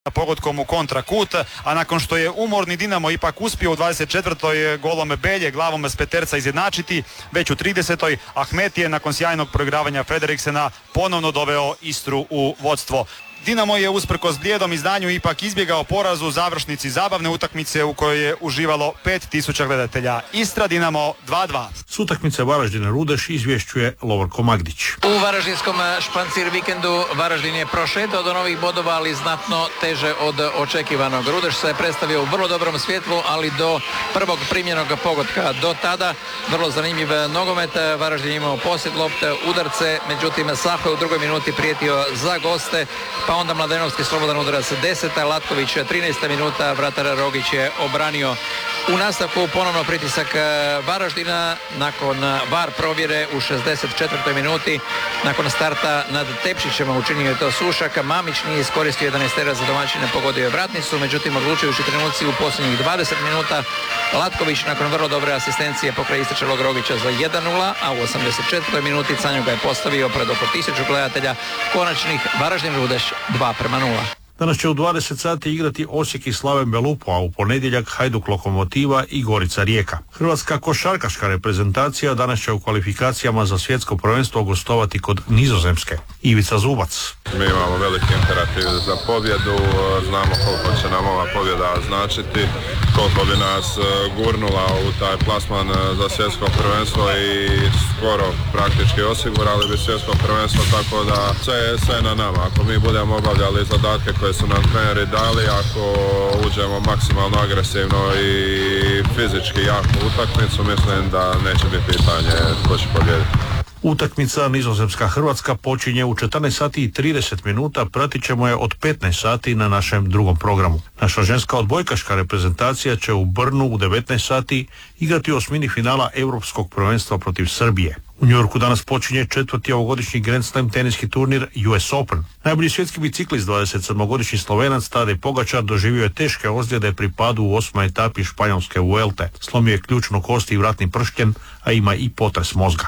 pogodkom u kontrakut, a nakon što je umorni Dinamo ipak uspio u 24. golom Belje glavom s peterca izjednačiti, već u 30. Ahmet je nakon sjajnog proigravanja Frederiksena ponovno doveo Istru u vodstvo. Dinamo je usprkos blijedom izdanju ipak izbjegao poraz u završnici zabavne utakmice u kojoj je uživalo 5000 gledatelja. Istra Dinamo 2:2. S utakmice Varaždin-Rudeš izvješćuje Lovorko Magdić. U varaždinskom špancir vikendu Varaždin je prošetao do novih bodova, ali znatno teže od očekivanog. Rudeš se je predstavio u vrlo dobrom svjetlu, ali do prvog primljenog pogotka. Do tada vrlo zanimljiv nogomet. Varaždin je imao posjed lopte, udarce, međutim Saho je u drugoj minuti prijetio za goste, pa onda Mladenovski slobodan udarac 10. Latković 13. minuta, vratar Rogić je obranio. U nastavku ponovno pritisak Varaždina nakon VAR provjere u 64. minuti. Nakon starta nad Tepšićem učinio je to Sušak. Mamić nije iskoristio 11 za domaćine, pogodio je vratnicu, međutim odlučujući trenuci u posljednjih 20 minuta Latković nakon vrlo dobre asistencije pokraj istrčalog Rogića za 1:0, a u 84. minuti Canju ga je postavio pred oko 1000 gledatelja. Konačnih Varaždin-Rudeš 2:0. Danas će u 20 sati igrati Osijek i Slaven Belupo, a u ponedjeljak Hajduk Lokomotiva i Gorica Rijeka. Hrvatska košarkaška reprezentacija danas će u kvalifikacijama za svjetsko prvenstvo gostovati kod Nizozemske. Ivica Zubac. Mi imamo veliki imperativ za pobjedu, znamo koliko će nam ova pobjeda značiti, koliko bi nas gurnula u taj plasman za svjetsko prvenstvo i skoro praktički osigurali bi svjetsko prvenstvo, tako da sve je na nama. Ako mi budemo obavljali zadatke koje su nam treneri dali, ako uđemo maksimalno agresivno i fizički jako utakmicu, mislim da neće biti pitanje tko će pobijediti. Utakmica Nizozemska-Hrvatska počinje u 14 sati i 30 minuta, pratit ćemo je od 15 sati na našem drugom programu. Naša ženska odbojkaška reprezentacija će u Brnu u 19 sati igrati u osmini finala Europskog prvenstva protiv Srbije. U Njujorku danas počinje 4. ovogodišnji Grand Slam teniski turnir US Open. Najbolji svjetski biciklist 27-godišnji Slovenac Tadej Pogačar doživio je teške ozljede pri padu u 8. etapi španjolske Vuelte. Slomio je ključnu kost i vratni pršljen, a ima i potres mozga.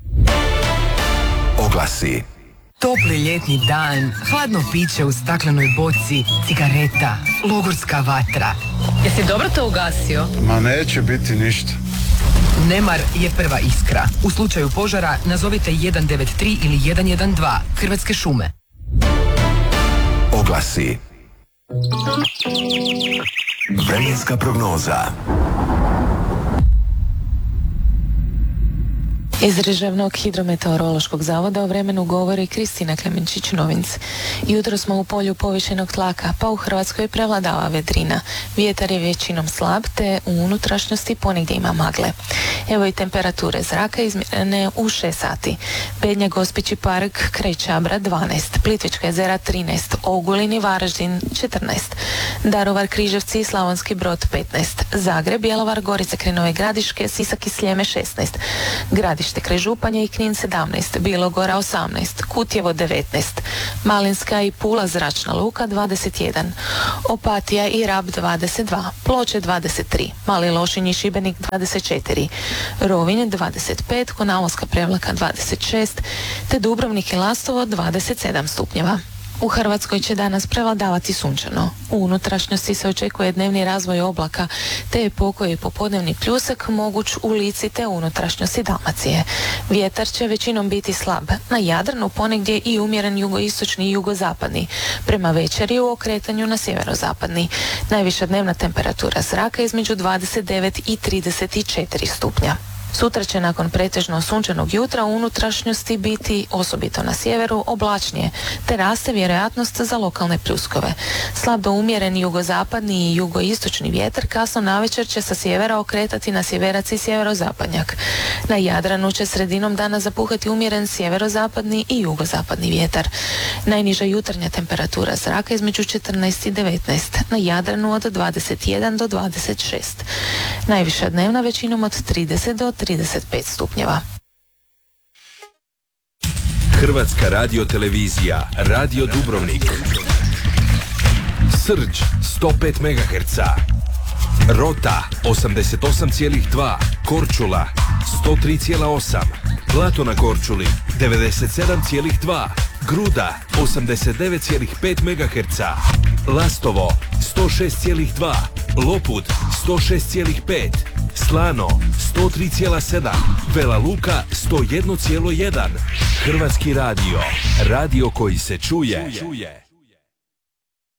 Oglasi. Topli ljetni dan, hladno piće u staklenoj boci, cigareta, logorska vatra. Jesi dobro to ugasio? Ma neće biti ništa. Nemar je prva iskra. U slučaju požara nazovite 193 ili 112. Hrvatske šume. Oglasi. Vremenska prognoza. Iz Državnog hidrometeorološkog zavoda o vremenu govori Kristina Klemenčić-Novinc. Jutro smo u polju povišenog tlaka, pa u Hrvatskoj prevladava vedrina. Vjetar je većinom slab, te u unutrašnjosti ponegdje ima magle. Evo i temperature zraka izmjerene u 6 sati. Bednje Gospići park kraj Čabra 12, Plitvička jezera 13, Ogulin i Varaždin 14, Daruvar, Križevci i Slavonski Brod 15, Zagreb, Bjelovar, Gorica kraj Nove Gradiške, Sisak i Sljeme 16, Gradište kraj Županje i Knin 17, Bilogora 18, Kutjevo 19, Malinska i Pula zračna luka 21, Opatija i Rab 22, Ploče 23, Mali Lošinj i Šibenik 24, Rovinj 25, Konavoska Prevlaka 26, te Dubrovnik i Lastovo 27 stupnjeva. U Hrvatskoj će danas prevladavati sunčano. U unutrašnjosti se očekuje dnevni razvoj oblaka, te je pokoji popodnevni pljusak moguć u Lici te unutrašnjosti Dalmacije. Vjetar će većinom biti slab. Na Jadranu ponegdje i umjeren jugoistočni i jugozapadni. Prema večeri u okretanju na sjeverozapadni. Najviša dnevna temperatura zraka između 29 i 34 stupnja. Sutra će nakon pretežno sunčanog jutra u unutrašnjosti biti, osobito na sjeveru, oblačnije, te raste vjerojatnost za lokalne pljuskove. Slab do umjeren jugozapadni i jugoistočni vjetar kasno navečer će sa sjevera okretati na sjeverac i sjeverozapadnjak. Na Jadranu će sredinom dana zapuhati umjeren sjeverozapadni i jugozapadni vjetar. Najniža jutarnja temperatura zraka između 14 i 19, na Jadranu od 21 do 26. Najviša dnevna većinom od 30 do 35 stupnjeva. Hrvatska radiotelevizija, Radio Dubrovnik. Srđ 105 MHz. Rota 88,2. Korčula 103,8. Plato na Korčuli 97,2. Gruda 89,5 MHz. Lastovo 106,2, Lopud 106,5, Slano 103,7, Vela Luka 101,1. Hrvatski radio, radio koji se čuje.